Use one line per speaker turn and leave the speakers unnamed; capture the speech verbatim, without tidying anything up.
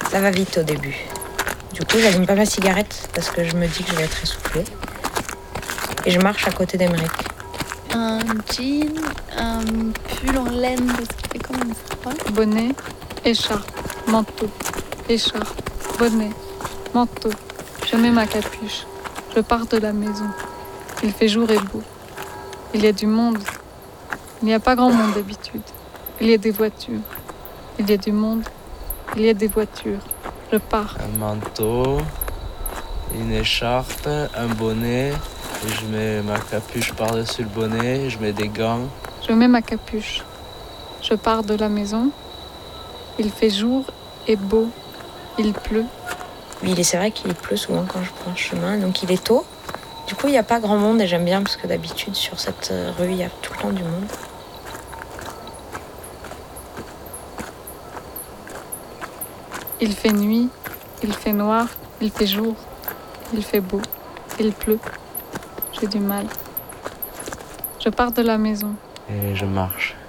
Ça va vite au début. Du coup, j'allume pas ma cigarette parce que je me dis que je vais être essoufflée. Et je marche à côté d'Emeric.
Un jean, un pull en laine parce qu'il fait quand même froid.
Bonnet, écharpe, manteau, écharpe, bonnet, manteau. Je mets ma capuche. Je pars de la maison. Il fait jour et beau. Il y a du monde. Il n'y a pas grand monde d'habitude. Il y a des voitures. Il y a du monde. Il y a des voitures. Je pars.
Un manteau, une écharpe, un bonnet. Et je mets ma capuche par-dessus le bonnet. Je mets des gants.
Je mets ma capuche. Je pars de la maison. Il fait jour et beau. Il pleut.
Oui, c'est vrai qu'il pleut souvent quand je prends le chemin, donc il est tôt. Du coup, il n'y a pas grand monde et j'aime bien parce que d'habitude, sur cette rue, il y a tout le temps du monde.
Il fait nuit, il fait noir, il fait jour, il fait beau, il pleut. J'ai du mal. Je pars de la maison.
Et je marche.